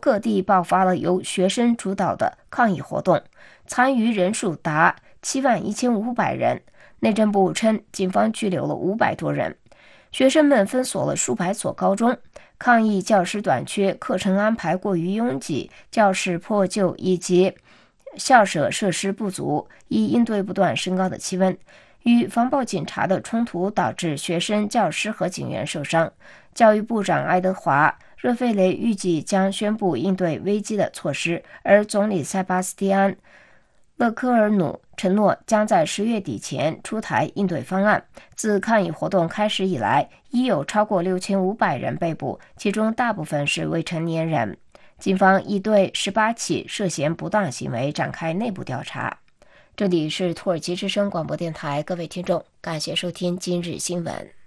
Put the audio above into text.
各地爆发了由学生主导的抗议活动，参与人数达71500人。内政部称，警方拘留了500多人。学生们封锁了数百所高中，抗议教师短缺、课程安排过于拥挤、教室破旧以及校舍设施不足，以应对不断升高的气温。与防暴警察的冲突导致学生、教师和警员受伤。教育部长爱德华·热费雷预计将宣布应对危机的措施，而总理塞巴斯蒂安·勒科尔努承诺将在10月底前出台应对方案。自抗议活动开始以来，已有超过6500人被捕，其中大部分是未成年人。警方已对18起涉嫌不当行为展开内部调查。这里是土耳其之声广播电台，各位听众，感谢收听今日新闻。